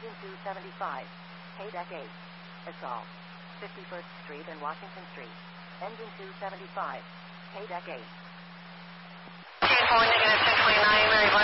Engine 275. Haydeck 8. Assault. 51st Street and Washington Street. Engine 275. Haydeck 8. -1029,